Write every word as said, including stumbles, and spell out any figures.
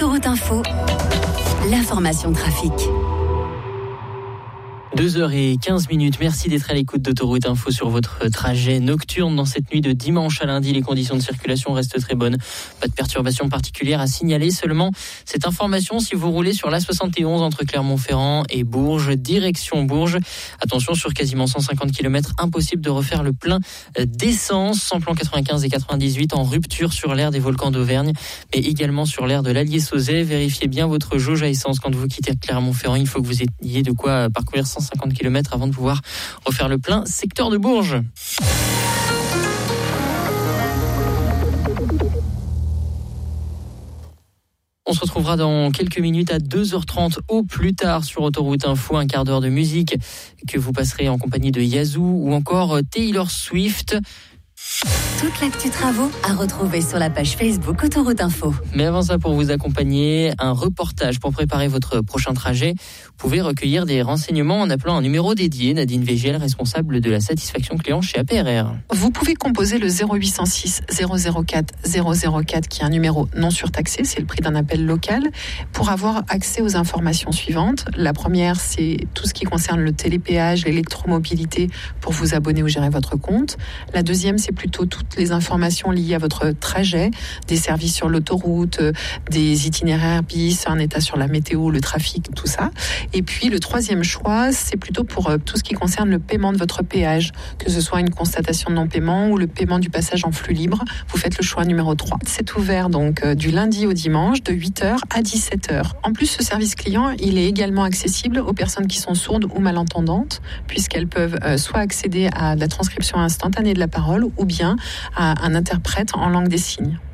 Autoroute Info, l'information trafic. deux heures quinze minutes, merci d'être à l'écoute d'Autoroute Info sur votre trajet nocturne. Dans cette nuit de dimanche à lundi, les conditions de circulation restent très bonnes. Pas de perturbations particulières à signaler, seulement cette information si vous roulez sur l'A soixante et onze entre Clermont-Ferrand et Bourges, direction Bourges. Attention, sur quasiment cent cinquante kilomètres, impossible de refaire le plein d'essence. Samplon quatre-vingt-quinze et quatre-vingt-dix-huit en rupture sur l'aire des volcans d'Auvergne, mais également sur l'aire de l'Allier-Sauzet. Vérifiez bien votre jauge à essence quand vous quittez Clermont-Ferrand. Il faut que vous ayez de quoi parcourir cent cinquante kilomètres avant de pouvoir refaire le plein secteur de Bourges. On se retrouvera dans quelques minutes à deux heures trente au plus tard sur Autoroute Info, un quart d'heure de musique que vous passerez en compagnie de Yazoo ou encore Taylor Swift. Toute l'actu travaux à retrouver sur la page Facebook Autoroute Info. Mais avant ça, pour vous accompagner, un reportage pour préparer votre prochain trajet. Vous pouvez recueillir des renseignements en appelant un numéro dédié. Nadine Végel, responsable de la satisfaction client chez A P R R. Vous pouvez composer le zéro huit cent six zéro zéro quatre zéro zéro quatre qui est un numéro non surtaxé, c'est le prix d'un appel local, pour avoir accès aux informations suivantes. La première, c'est tout ce qui concerne le télépéage, l'électromobilité pour vous abonner ou gérer votre compte. La deuxième, c'est plutôt toutes les informations liées à votre trajet, des services sur l'autoroute, des itinéraires bis, un état sur la météo, le trafic, tout ça. Et puis le troisième choix, c'est plutôt pour tout ce qui concerne le paiement de votre péage, que ce soit une constatation de non-paiement ou le paiement du passage en flux libre. Vous faites le choix numéro trois. C'est ouvert donc du lundi au dimanche de huit heures à dix-sept heures. En plus, ce service client, il est également accessible aux personnes qui sont sourdes ou malentendantes, puisqu'elles peuvent soit accéder à la transcription instantanée de la parole ou bien à un interprète en langue des signes.